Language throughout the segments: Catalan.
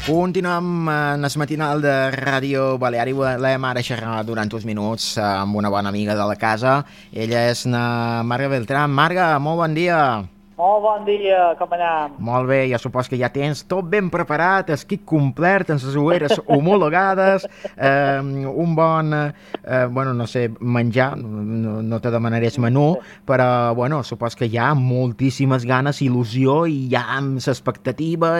Continuem en el matinal de Ràdio Balear i volem ara xerrar durant uns minuts amb una bona amiga de la casa. Ella és na Marga Beltrán. Marga, molt bon dia. Molt bon dia, com anem? Molt bé, jo supos que ja tens tot ben preparat, el kit complet, amb les ulleres homologades, un bon, bueno, no sé, menjar, no te demanaré el menú, però, bueno, supos que hi ha moltíssimes ganes, il·lusió i hi ha l'expectativa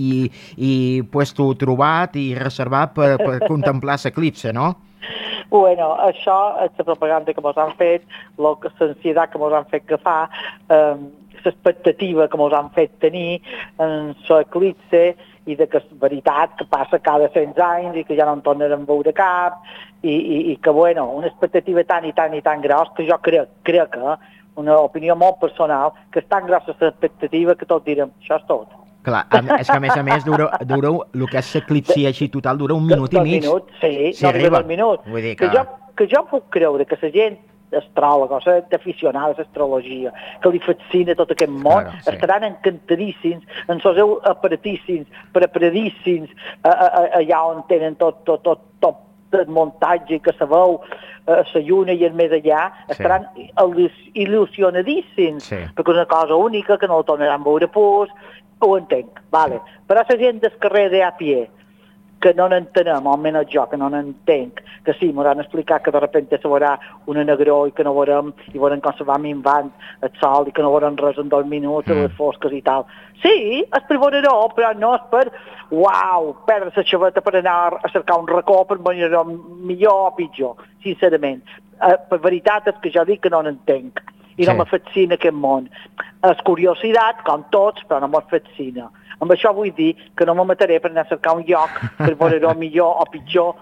i puesto trobat i reservat per contemplar l'eclipse, no? Bueno, això és la propaganda que ens han fet, l'ansietat que ens han fet agafar, l'expectativa que ens han fet tenir en l'eclipse i de que és veritat que passa cada 100 anys i que ja no en tornarem a veure cap i que, bueno, una expectativa tan i tan gros que jo crec que, una opinió molt personal, que és tan grossa l'expectativa que tots direm, això és tot. Clar, és que a més dura el que és l'eclipsi així total, dura un minut i mig. Sí, no arriba al minut. Vull dir que jo puc creure que la gent astròloga, o d'aficionada a l'astrologia, que li fascina tot aquest món, claro, sí, estaran encantadíssims, en els seus aparatíssims, preparadíssims, allà on tenen tot el muntatge que se veu, la lluna i el més allà, estaran il·lusionadíssims, perquè és una cosa única que no la tornaran a veure pus, ho entenc, vale. Però la gent del carrer de a pie, que no n'entenem, almenys jo, que no n'entenc, que sí, m'ho han explicat que de repente se veurà una negró i que no veurem, i veurem com se va minvant el sol i que no veurem res en 2 minuts, les fosques i tal. Sí, és per veure-ho, però no és per, uau, perdre la xaveta per anar a cercar un racó per venir-ho millor o pitjor, sincerament. Per veritat és que jo dic que no n'entenc i no me fascina aquest món. És curiositat, com tots, però no me fascina. Amb això vull dir que no me mataré per anar a cercar un lloc per veure-ho millor o pitjor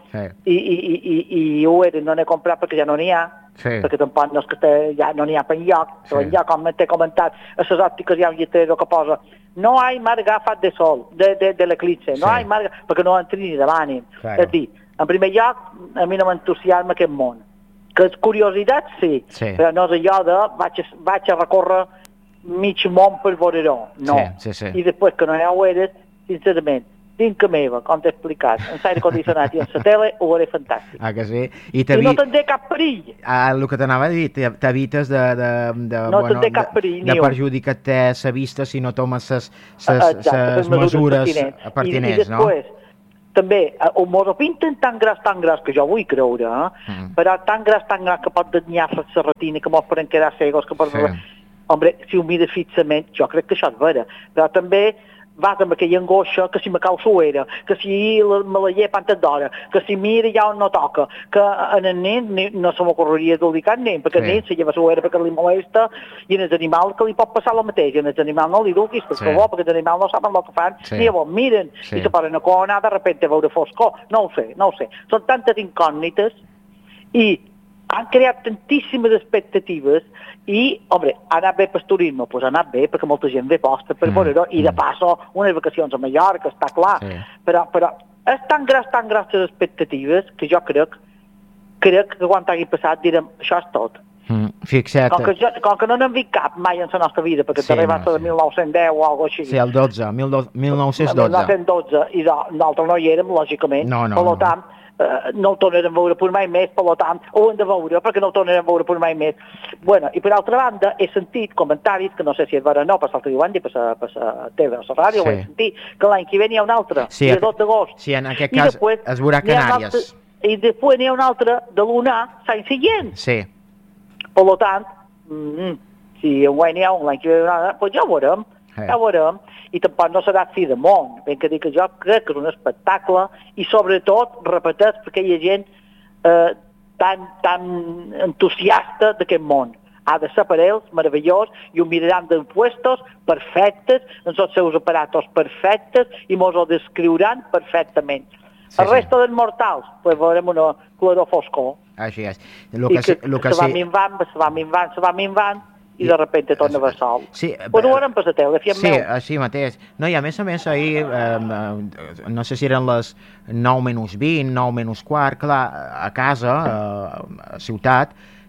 i ho no n'he comprat perquè ja no n'hi ha, perquè tampoc no és que ja no n'hi ha per enlloc, però enlloc, com t'he comentat, a les òptiques hi ha un lletrero que posa no hay más gafas de sol, de l'eclipse, no hay más, perquè no entri ni davant. És dir, en primer lloc, a mi no m'entusiasma aquest món. Que és curiositat, sí, però no és allò de vaig a recórrer mig món per veure-ho, no. I després que no hi ha eres, sincerament, finca meva, com t'he explicat, en l'aire condicionat i en la tele, ho veuré fantàstic. Ah, que sí? I no tindré cap perill. El que t'anava a dir, t'evites de perjudicar-te la vista si no tomes les mesures pertinents, no? I després, també, mos ho pinten tan gras que jo vull creure, però tan gras que pot danyar la retina, que mos poden quedar cegos, que pot... Hombre, si ho mires fixament, jo crec que això és vera, però també vas amb aquella angoixa que si me cau suera, que si me la llepa antes d'hora, que si mira ja on no toca, que en el nen no se m'ocorreria d'ubicar el nen, perquè el nen se lleva suera perquè li molesta, i en els animals que li pot passar el mateix, i en els animals no li duquis, per favor, perquè els animals no saben el que fan, ni llavors miren, i se poden aconar de repente a veure foscor, no ho sé. Són tantes incògnites, i han creat tantíssimes expectatives i, home, ha anat bé per turisme, doncs ha anat bé perquè molta gent ve posta per veure-ho i de passo unes vacacions a Mallorca, està clar, però és tan gras les expectatives que jo crec que quan hagi passat direm, això és tot. Fixa't. Com que no n'hem vist cap mai en la nostra vida, perquè també va ser de 1910 o alguna cosa així. Sí, el 1912. 1912, i nosaltres no hi érem, lògicament. Per tant, no el tornarem a veure per mai més, per tant, ho hem de veure perquè no el tornarem a veure per mai més. Bueno, i per altra banda, he sentit comentaris, que no sé si és vera o no, per l'altre diuen, per la TV o la ràdio, ho he sentit, que l'any que ve n'hi ha un altre, el 2 d'agost. Sí, en aquest cas es veurà Canàries. I després n'hi ha un altre de l'UNA, l'any següent. Sí. Per tant, si enguany n'hi ha un, l'any que ve n'hi ha un altre, doncs ja ho veurem. I tampoc no serà fi de món, ben que dir que jo crec que és un espectacle i sobretot, repeteix, perquè hi ha gent tan entusiasta d'aquest món. Ha de ser per ells, meravellós, i ho miraran de puestos perfectes, amb els seus aparatos perfectes, i mos ho descriuran perfectament. El resto dels mortals, doncs veurem una claror foscor. Així és. I que se va minvant, i de repente torna a sol. Però ho eren per la tele, fiem meu. Sí, així mateix. No, i a més, ahir, no sé si eren les 9 menys 20, 9 menys quart, clar, a casa, a ciutat,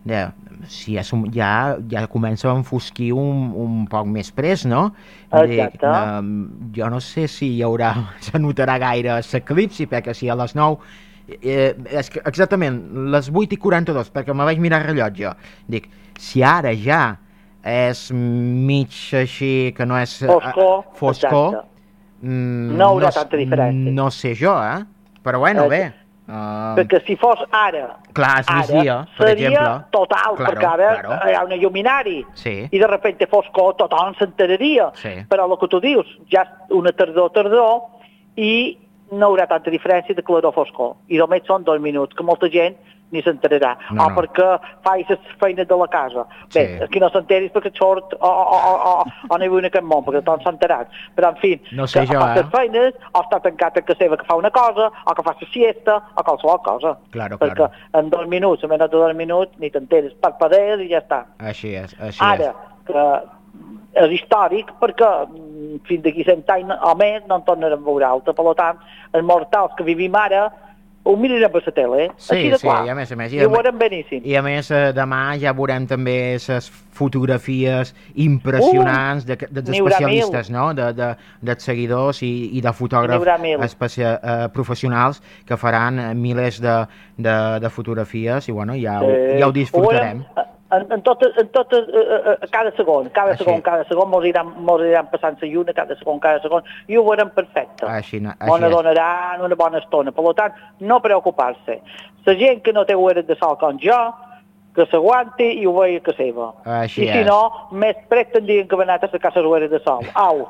si ja comença a enfosquir un poc més pres, no? Exacte. Jo no sé si se notarà gaire l'eclipsi, perquè si a les 9 és que exactament, les 8:42, perquè me vaig mirar el rellotge, dic, si ara ja és mig així, que no és foscor, no haurà tanta diferència. No sé jo, però bueno, bé. Perquè si fos ara, clar, seria total, claro, perquè ara hi ha un lluminari i de repente foscor, tothom s'enteraria. Però el que tu dius, ja és una tardor i no haurà tanta diferència de claror foscor. I només són 2 minuts, que molta gent ni s'enterarà. Perquè faig les feines de la casa. Bé, aquí no s'enteris perquè sort o no hi vull en aquest món, perquè tothom s'ha enterat. Però, en fi, no sé jo, les feines o està tancat a casa seva que fa una cosa, o que fa la siesta, o qualsevol cosa. Perquè en 2 minuts, en menys de 2 minuts, ni t'enteres, parpadees i ja està. Així és. Ara, que és històric perquè fins d'aquí 100 anys o més no en tornarem a veure alta. Per tant, els mortals que vivim ara ho mirarem per la tele, així de clar. I a més, i ho veurem beníssim. I a més, demà ja veurem també les fotografies impressionants dels especialistes, no? Dels seguidors i de fotògrafs professionals que faran milers de fotografies i bueno, ja ho disfrutarem. En cada segon mos aniran passant la lluna, cada segon, i ho veurem perfecte. Mos donaran una bona estona. Per tant, no preocupar-se. La gent que no té ulleres de sol com jo, que s'aguanti i ho vegi a casa seva. I si no, més pret tindrien que haver anat a cercar les ulleres de sol. Au!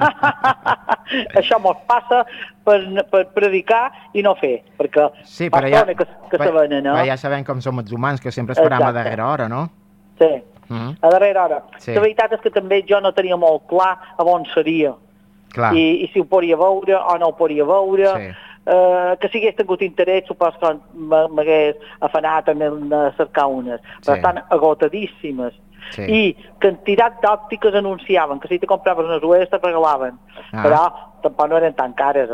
Això mos passa per predicar i no fer, perquè persones que se venen, no? Ja sabem com som els humans, que sempre esperam a darrera hora, no? Sí, a darrera hora. La veritat és que també jo no tenia molt clar on seria. I si ho podria veure o no ho podria veure. Que si hagués tingut interès, supos que m'hagués afanat a cercar unes. Però estan agotadíssimes. I quantitat d'òptiques anunciaven que si te compraves unes ulleres te regalaven. Però tampoc no eren tan cares,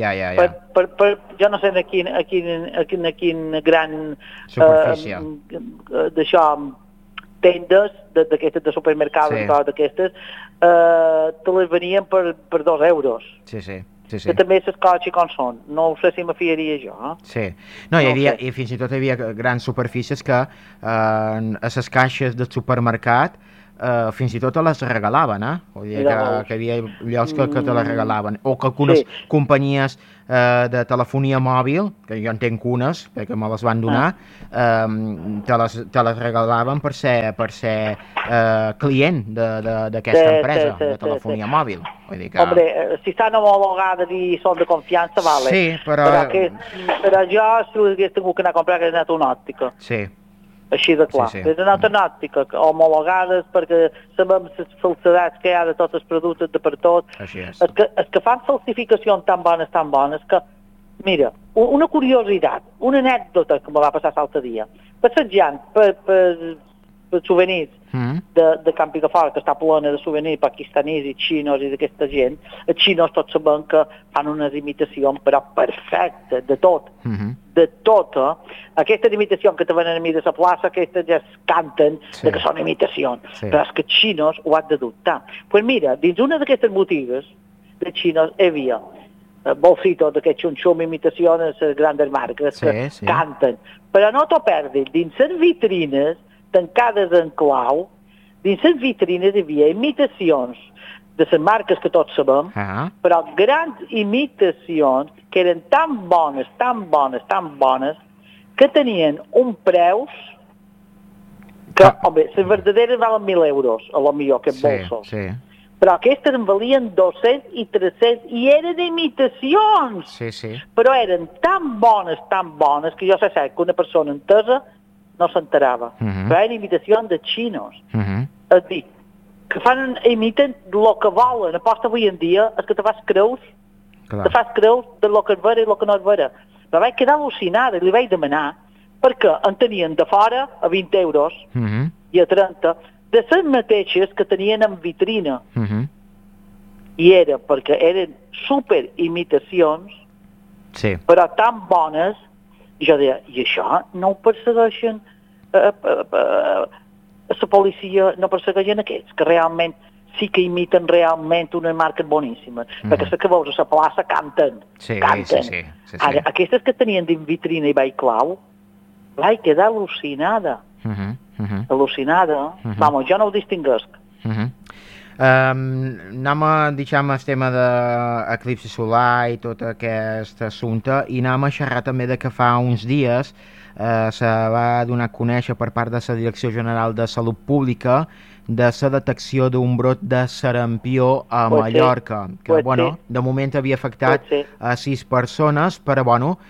jo no sé a quin gran superfície d'això tendes d'aquestes de supermercats i coses d'aquestes te les venien per 2 euros. Que també les coses com són. No ho sé si me fiaria jo. No, i fins i tot hi havia grans superfícies que a les caixes del supermercat fins i tot te les regalaven, Vull dir que hi havia llocs que te les regalaven. O que algunes companyies de telefonia mòbil, que jo en tinc unes, perquè me les van donar, te les regalaven per ser client d'aquesta empresa de telefonia mòbil. Hombre, si estan homologades i són de confiança, vale. Sí, però jo, si hagués tingut que anar a comprar, hagués anat una òptica. Així de clar. És una altra òptica, homologades, perquè sabem les falsedats que hi ha de tots els productes, de per tot. És que fan falsificacions tan bones, que, mira, una curiositat, una anècdota que me va passar l'altre dia. Passejant per souvenirs de Camp Picafort, que està plena de souvenirs pakistanis i xinos i d'aquesta gent. Els xinos tots sabem que fan unes imitacions, però perfectes, de tot. De tot, Aquestes imitacions que te venen a mi de la plaça, aquestes ja es canten que són imitacions. Però és que els xinos ho han de dubtar. Pues mira, dins una d'aquestes botigues de xinos hi havia bolsitos d'aquests xum-xum, imitacions de les grans marques que canten. Però no t'ho perdis, dins les vitrines tancades en clau, dins les vitrines hi havia imitacions de les marques que tots sabem, però grans imitacions que eren tan bones, que tenien un preus que, home, les verdaderes valen 1.000 euros, a lo millor, aquests bolsos. Però aquestes en valien 200 i 300 i eren imitacions. Però eren tan bones, que jo sé que una persona entesa no s'enterava. Però eren imitacions de xinos. És a dir, que imiten el que volen. Aposta avui en dia és que te fas creus de lo que és vera i lo que no és vera. Però vaig quedar al·lucinada i li vaig demanar perquè en tenien de fora a 20 euros i a 30 de les mateixes que tenien en vitrina. I era perquè eren super imitacions però tan bones. I jo deia, i això no ho persegueixen la policia no persegueixen aquests, que realment sí que imiten realment unes marques boníssimes, perquè que veus a la plaça canten. Sí. Ara, aquestes que tenien dins vitrina i vaig clau, vaig quedar al·lucinada. Al·lucinada. Vamos, jo no ho distinguesc. Anem a, diguem, el tema d'eclipsi solar i tot aquest assumpte, i anem a xerrar també de que fa uns dies se va donar a conèixer per part de la Direcció General de Salut Pública de la detecció d'un brot de sarampió a Mallorca, que de moment havia afectat a 6 persones, però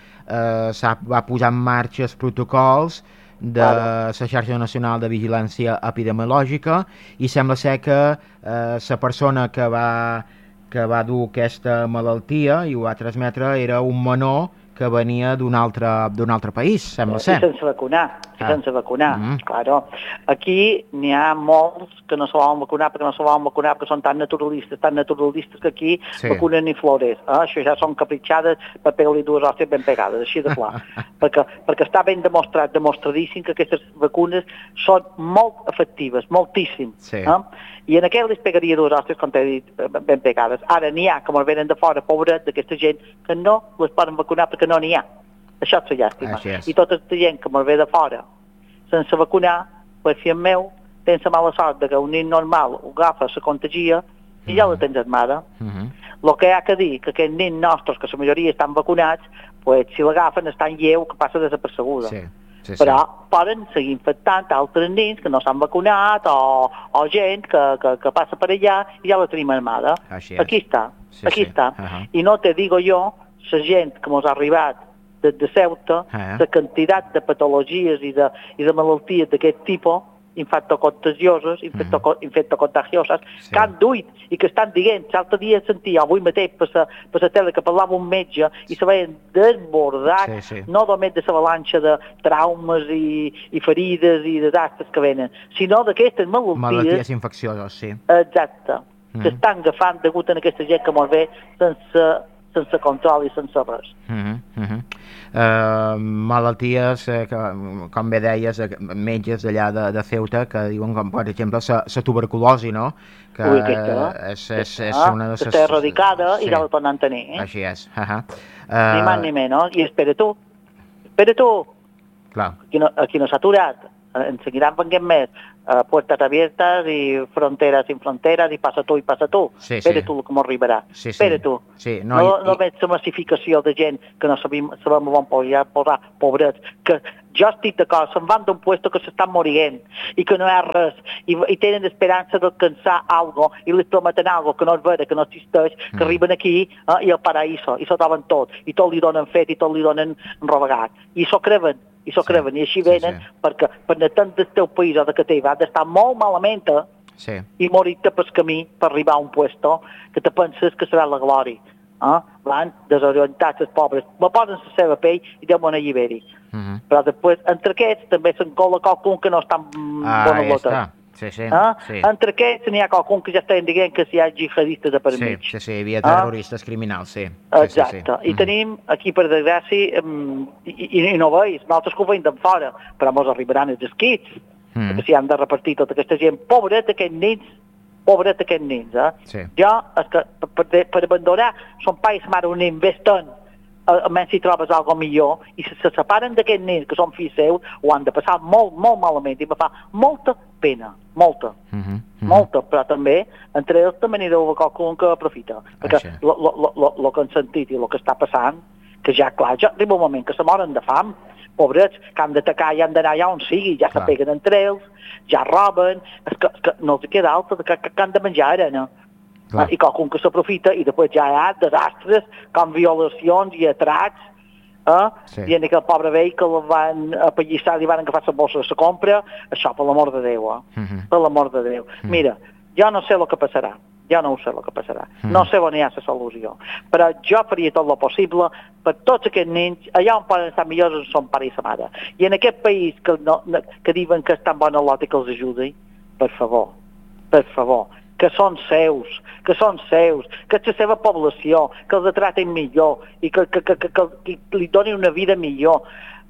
va posar en marxa els protocols de la xarxa nacional de vigilància epidemiològica, i sembla ser que la persona que va dur aquesta malaltia i ho va transmetre era un menor que venia d'un altre país, sembla ser. I sense vacunar, claro. Aquí n'hi ha molts que no se volen vacunar perquè són tan naturalistes que aquí vacunen ni flores. Això ja són capritxades per pegar-li 2 hòsties ben pegades, així de clar. perquè està ben demostradíssim que aquestes vacunes són molt efectives, moltíssim. I en aquell les pegaria 2 hòsties, com t'he dit, ben pegades. Ara n'hi ha que me'l venen de fora, pobret, d'aquesta gent, que no les poden vacunar perquè no n'hi ha. Això és la llàstima. I tota aquesta gent que me'l ve de fora sense vacunar, pues, fill meu, tens la mala sort de que un nen normal ho agafa, se contagia, i ja la tens armada. El que hi ha que dir, que aquests nens nostres, que la majoria estan vacunats, pues, si l'agafen estan lleu, que passa desapercebuda. Però poden seguir infectant altres nens que no s'han vacunat o gent que passa per allà i ja la tenim armada. Aquí està. I no te digo jo, la gent que mos ha arribat de Ceuta, la quantitat de patologies i de malalties d'aquest tipus, infectocontagioses, infectocontagioses, que han duit i que estan dient, l'altre dia sentia, avui mateix per la tele, que parlava un metge i se veien desbordats, no només de l'avalanxa de traumes i ferides i desastres que venen, sinó d'aquestes malalties infeccioses, Exacte, que estan agafant degut a aquesta gent que mos ve sense control i sense res. Malalties, com bé deies, metges d'allà de Ceuta, que diuen, com per exemple, la tuberculosi, no? Que és una de les... Està erradicada i ja la tornen a tenir. Així és. Ni més ni menys. I espera tu. Clar. Aquí no s'ha aturat. En seguiran venguent més puertas abiertas i fronteres sin fronteres i passa tu. Espera tu el que m'arribarà. Espera tu. No veig la massificació de gent que no sabem on posar, pobrets, que jo estic d'acord, se'n van d'un puesto que s'estan morint i que no hi ha res i tenen esperança d'alcançar algo i li prometen algo que no és vera, que no existeix, que arriben aquí i al paraíso i s'ho troben tot i tot li donen fet i tot li donen robagat i s'ho creuen. I així venen perquè per anar tant del teu país o de que t'hi va d'estar molt malament i morir-te pel camí per arribar a un puesto que te penses que serà la glòria. Van desorientats els pobres, me posen la seva pell i deuen alliberi. Però després, entre aquests, també s'encola qualcun que no està en bona lota. Entre aquests n'hi ha qualcun que ja estan dient que si hi ha jihadistes de per mig. Hi havia terroristes criminals, Exacte. I tenim aquí, per desgràcia, i no veus, nosaltres que ho veiem d'en fora, però mos arribaran els esquits, que s'hi han de repartir tota aquesta gent. Pobret aquests nens, Jo, per abandonar son país, mare, un nen, ves-te'n, almenys si trobes alguna millor, i si se separen d'aquests nens que són fills seus, ho han de passar molt, molt malament, i me fa molta pena, molta, però també, entre ells també n'hi deu haver qualcun que aprofita, perquè el que han sentit i el que està passant, que ja, clar, ja arriba un moment que se moren de fam, pobrets, que han d'atacar i han d'anar allà on sigui, ja se peguen entre ells, ja roben, és que no els queda altre, que han de menjar ara, no? I qualcun que s'aprofita, i després ja hi ha desastres, com violacions i atracs, dient que el pobre vell que el van apallissar i van agafar la bossa de la compra, això, per l'amor de Déu, per l'amor de Déu. Mira, jo no sé el que passarà, no sé on hi ha la solució, però jo faria tot el possible per tots aquests nens, allà on poden estar millors són pare i sa mare, i en aquest país que diuen que està en bona lota que els ajudi, per favor, que són seus, que és la seva població, que els traten millor i que li donin una vida millor.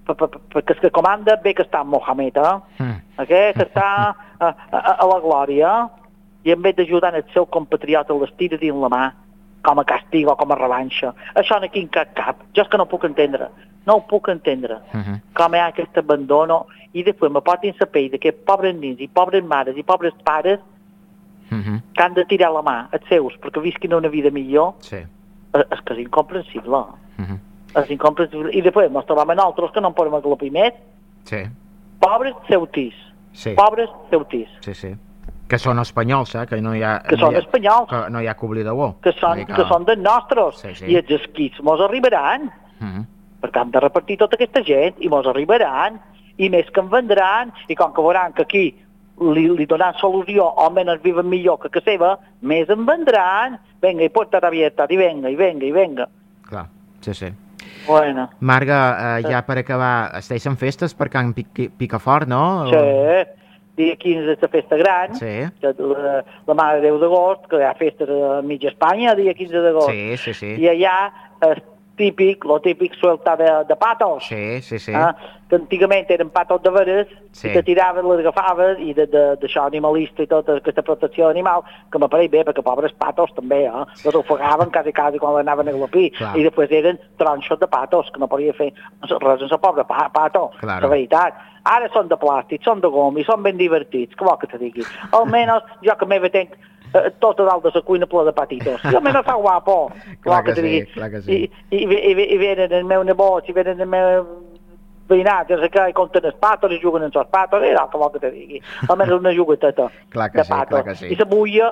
perquè el que comanda bé que està en Mohamed, que està a la glòria, i en vez d'ajudar el seu compatriota les tira dins la mà, com a castig o com a revanxa. Això no aquí en cap. Jo és que no ho puc entendre. No ho puc entendre. Com hi ha aquest abandono, i després me potin saber d'aquests pobres nens i pobres mares i pobres pares que han de tirar la mà, els seus, perquè visquin una vida millor. Sí. És que és incomprensible. És incomprensible. I després ens trobem en altres que no en podem aclopir més. Sí. Pobres ceutís. Sí. Pobres ceutís. Sí, sí. Que són espanyols, que no hi ha... Que són espanyols. Que no hi ha cobridor. Que són dels nostres. Sí. I els esquits mos arribaran. Perquè hem de repartir tota aquesta gent i mos arribaran. I més que en vendran. I com que veuran que aquí li donaran solució o almenys viven millor que seva, més en vendran. Venga, i porta rabietat, i venga. Clar, sí. Bueno. Marga, ja per acabar, esteu en festes per Can Picafort, no? Sí. Dia 15 és la festa gran, la Mare de Déu d'agost, que hi ha festes a mitja Espanya, dia 15 d'agost. Sí. I allà és típic, lo típic suelta de patos. Sí. Que antigament eren patos de veres, i te tiraves, les agafaves, i d'això animalista i tota aquesta protecció animal, que m'apareix bé, perquè pobres patos també, les ofegaven quasi quan l'anaven a glopir, i després eren tronxos de patos, que no podia fer res en la pobra pato, la veritat. Ara són de plàstic, són de gom i són ben divertits, què vol que te digui? Almenys jo que m'he tenc tot a dalt de la cuina ple de patitos. I almenys fa guapo, què vol que te digui? Clar que sí. I venen els meus nebots, i venen els meus veïnats, i compten els patos, i juguen amb els patos, i què vol que te digui? Almenys una jugueteta de patos. I la mulla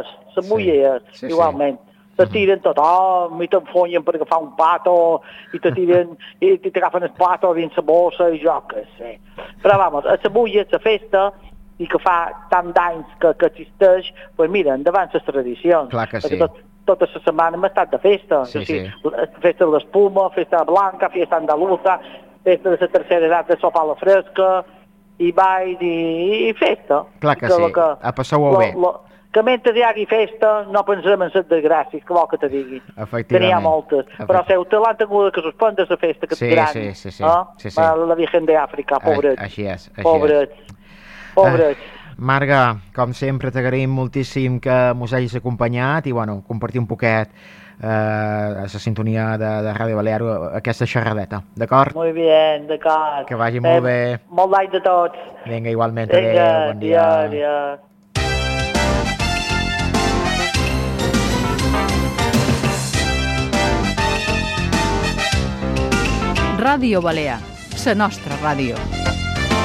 és, igualment. Te tiren tothom i t'enfonyen per agafar un pato i t'agafen el pato dins la bossa i jo què sé. Però vamos, a la mulla, a la festa, i que fa tant d'anys que existeix, doncs mira, endavant les tradicions. Clar que sí. Tota la setmana hem estat de festa. Festa de l'espuma, festa blanca, festa andalusa, festa de la tercera edat de sopa a la fresca, i ball i festa. Clar que sí, a passar-ho bé. Que mentre hi hagi festa no pensem en les desgràcies, que vol que te digui. Efectivament. N'hi ha moltes. Però Ceuta l'han tingut que suspendre la festa que és gran. Sí. La Virgen d'Àfrica, pobrets. Així és. Pobrets. Marga, com sempre, t'agraïm moltíssim que mos hagis acompanyat i, compartir un poquet a la sintonia de Ràdio Balear aquesta xerradeta, d'acord? Molt bé, d'acord. Que vagi molt bé. Molt d'any de tots. Vinga, igualment. Adéu, bon dia. Adiós. Ràdio Balear, la nostra ràdio.